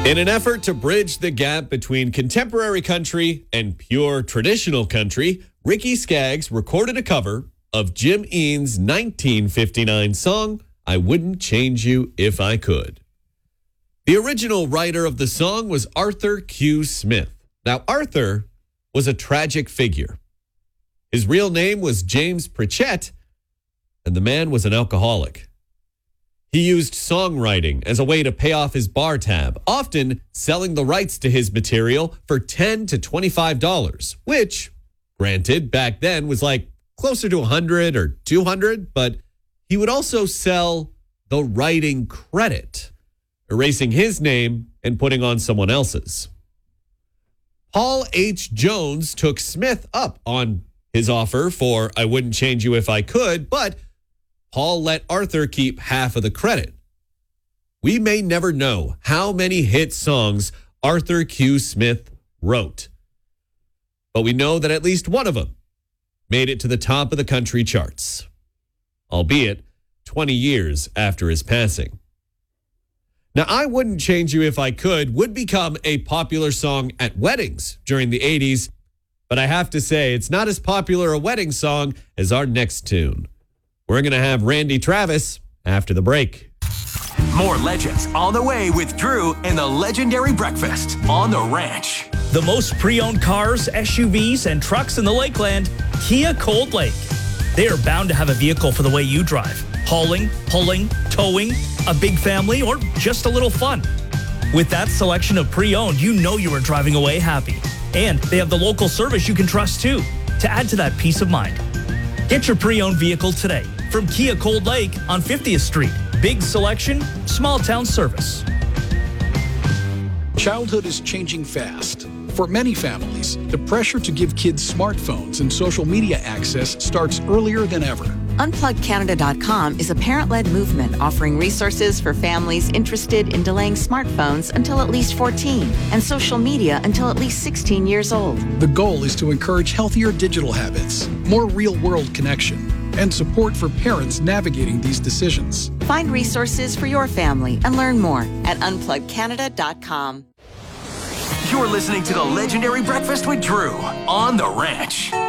In an effort to bridge the gap between contemporary country and pure traditional country, Ricky Skaggs recorded a cover of Jim Eanes' 1959 song, I Wouldn't Change You If I Could. The original writer of the song was Arthur Q. Smith. Now, Arthur was a tragic figure. His real name was James Pritchett, and the man was an alcoholic. He used songwriting as a way to pay off his bar tab, often selling the rights to his material for $10 to $25, which, granted, back then was like closer to $100 or $200, but he would also sell the writing credit, erasing his name and putting on someone else's. Paul H. Jones took Smith up on his offer for I Wouldn't Change You If I Could, but Paul let Arthur keep half of the credit. We may never know how many hit songs Arthur Q. Smith wrote, but we know that at least one of them made it to the top of the country charts, albeit 20 years after his passing. Now, I Wouldn't Change You If I Could would become a popular song at weddings during the 80s, but I have to say it's not as popular a wedding song as our next tune. We're going to have Randy Travis after the break. More legends on the way with Drew and the Legendary Breakfast on the Ranch. The most pre-owned cars, SUVs, and trucks in the Lakeland, Kia Cold Lake. They are bound to have a vehicle for the way you drive. Hauling, pulling, towing, a big family, or just a little fun. With that selection of pre-owned, you know you are driving away happy. And they have the local service you can trust too, to add to that peace of mind. Get your pre-owned vehicle today from Kia Cold Lake on 50th Street. Big selection, small town service. Childhood is changing fast. For many families, the pressure to give kids smartphones and social media access starts earlier than ever. UnplugCanada.com is a parent-led movement offering resources for families interested in delaying smartphones until at least 14 and social media until at least 16 years old. The goal is to encourage healthier digital habits, more real-world connection, and support for parents navigating these decisions. Find resources for your family and learn more at UnplugCanada.com. You're listening to the Legendary Breakfast with Drew on the Ranch.